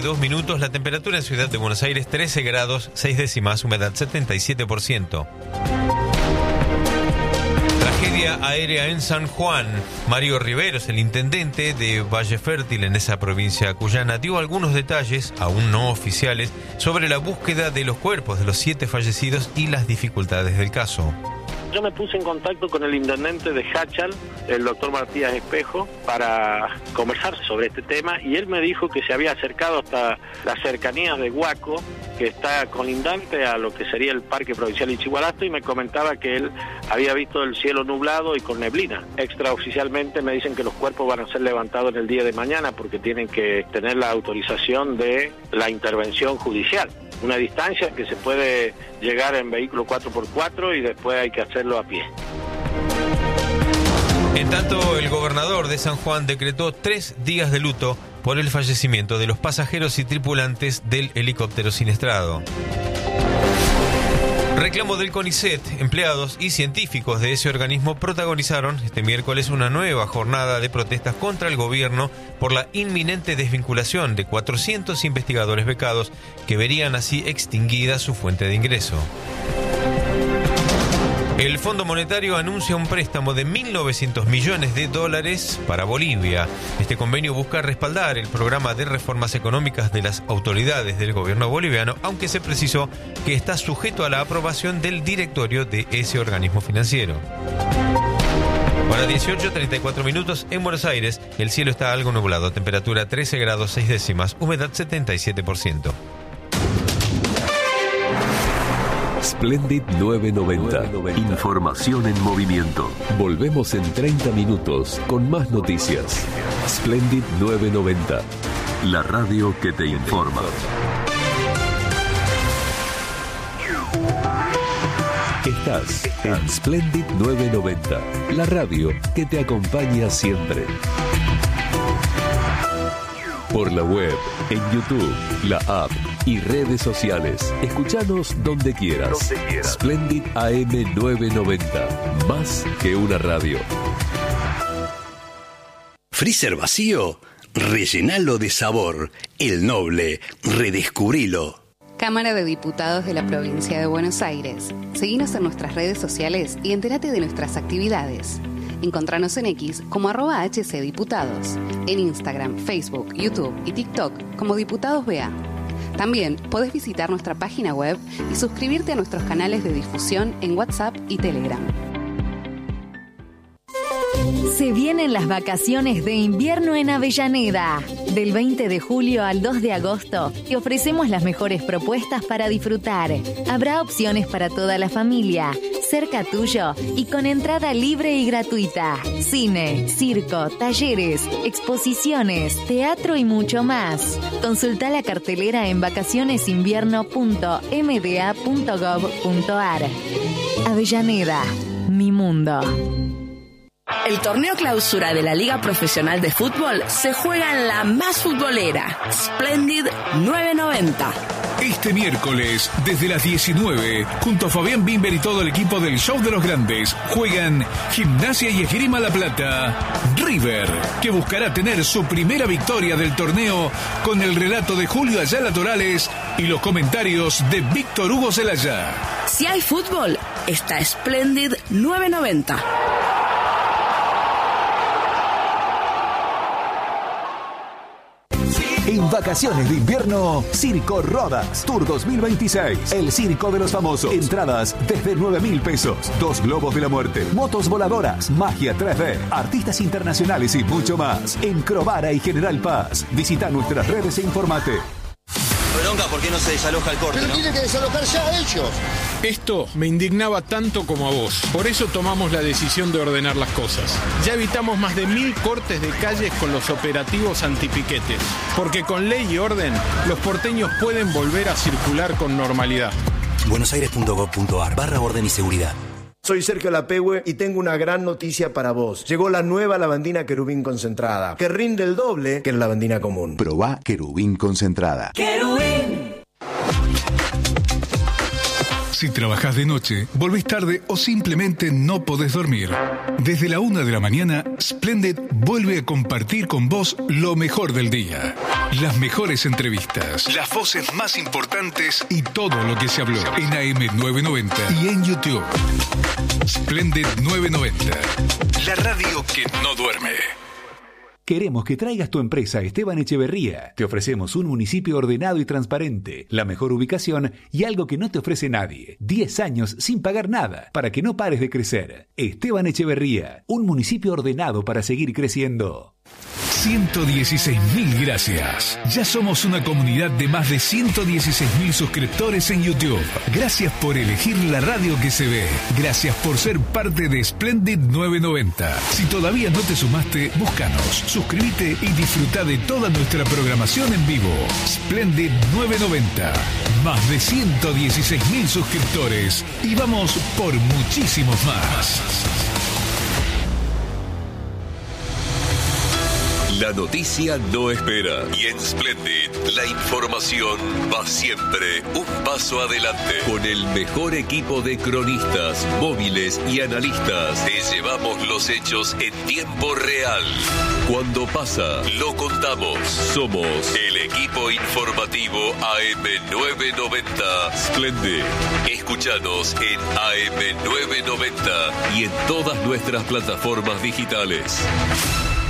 2 minutos, la temperatura en Ciudad de Buenos Aires 13 grados 6 décimas, humedad 77%. Tragedia aérea en San Juan. Mario Riveros, el intendente de Valle Fértil en esa provincia cuyana, dio algunos detalles, aún no oficiales, sobre la búsqueda de los cuerpos de los 7 fallecidos y las dificultades del caso. Yo me puse en contacto con el intendente de Hachal, el doctor Matías Espejo, para conversar sobre este tema, y él me dijo que se había acercado hasta las cercanías de Huaco, que está colindante a lo que sería el Parque Provincial Ichigualasto, y me comentaba que él había visto el cielo nublado y con neblina. Extraoficialmente me dicen que los cuerpos van a ser levantados en el día de mañana porque tienen que tener la autorización de la intervención judicial. Una distancia que se puede llegar en vehículo 4x4 y después hay que hacerlo a pie. En tanto, el gobernador de San Juan decretó 3 días de luto por el fallecimiento de los pasajeros y tripulantes del helicóptero siniestrado. Reclamo del CONICET. Empleados y científicos de ese organismo protagonizaron este miércoles una nueva jornada de protestas contra el gobierno por la inminente desvinculación de 400 investigadores becados que verían así extinguida su fuente de ingreso. El Fondo Monetario anuncia un préstamo de $1.900 millones para Bolivia. Este convenio busca respaldar el programa de reformas económicas de las autoridades del gobierno boliviano, aunque se precisó que está sujeto a la aprobación del directorio de ese organismo financiero. Ahora 18:34 minutos en Buenos Aires. El cielo está algo nublado, temperatura 13 grados 6 décimas, humedad 77%. Splendid 990. Información en movimiento. Volvemos en 30 minutos con más noticias. Splendid 990. La radio que te informa. Estás en Splendid 990. La radio que te acompaña siempre. Por la web, en YouTube, la app y redes sociales. Escuchanos donde quieras. Splendid AM 990. Más que una radio. ¿Freezer vacío? Rellenalo de sabor. El Noble. Redescubrilo. Cámara de Diputados de la Provincia de Buenos Aires. Seguinos en nuestras redes sociales y entérate de nuestras actividades. Encontranos en X como @HCDiputados, en Instagram, Facebook, YouTube y TikTok como Diputados BA. También podés visitar nuestra página web y suscribirte a nuestros canales de difusión en WhatsApp y Telegram. Se vienen las vacaciones de invierno en Avellaneda. Del 20 de julio al 2 de agosto te ofrecemos las mejores propuestas para disfrutar. Habrá opciones para toda la familia, cerca tuyo y con entrada libre y gratuita. Cine, circo, talleres, exposiciones, teatro y mucho más. Consulta la cartelera en vacacionesinvierno.mda.gov.ar. Avellaneda, mi mundo. El torneo clausura de la Liga Profesional de Fútbol se juega en la más futbolera, Splendid 990. Este miércoles, desde las 19, junto a Fabián Bimber y todo el equipo del Show de los Grandes, juegan Gimnasia y Esgrima La Plata. River, que buscará tener su primera victoria del torneo con el relato de Julio Ayala Torales y los comentarios de Víctor Hugo Zelaya. Si hay fútbol, está Splendid 990. En vacaciones de invierno, Circo Rodas Tour 2026. El circo de los famosos. Entradas desde 9.000 pesos. 2 globos de la muerte, motos voladoras, magia 3D, artistas internacionales y mucho más. En Crovara y General Paz. Visita nuestras redes e informate. Bronca, ¿por qué no se desaloja el corte? Pero ¿no? tiene que desalojar ya ellos. Esto me indignaba tanto como a vos. Por eso tomamos la decisión de ordenar las cosas. Ya evitamos más de 1.000 cortes de calles con los operativos antipiquetes. Porque con ley y orden, los porteños pueden volver a circular con normalidad. buenosaires.gov.ar/orden y seguridad. Soy Sergio Lapehue y tengo una gran noticia para vos. Llegó la nueva lavandina Querubín concentrada, que rinde el doble que la lavandina común. Probá Querubín concentrada. ¡Querubín! Si trabajás de noche, volvés tarde o simplemente no podés dormir, desde la 1 de la mañana, Splendid vuelve a compartir con vos lo mejor del día. Las mejores entrevistas, las voces más importantes y todo lo que se habló en AM990 y en YouTube. Splendid 990, la radio que no duerme. Queremos que traigas tu empresa a Esteban Echeverría. Te ofrecemos un municipio ordenado y transparente, la mejor ubicación y algo que no te ofrece nadie. 10 años sin pagar nada, para que no pares de crecer. Esteban Echeverría, un municipio ordenado para seguir creciendo. 116.000 gracias. Ya somos una comunidad de más de 116.000 suscriptores en YouTube. Gracias por elegir la radio que se ve. Gracias por ser parte de Splendid 990. Si todavía no te sumaste, búscanos, suscríbete y disfruta de toda nuestra programación en vivo. Splendid 990. Más de 116.000 suscriptores. Y vamos por muchísimos más. La noticia no espera y en Splendid la información va siempre un paso adelante. Con el mejor equipo de cronistas, móviles y analistas te llevamos los hechos en tiempo real. Cuando pasa, lo contamos. Somos el equipo informativo AM990 Splendid. Escúchanos en AM990 y en todas nuestras plataformas digitales.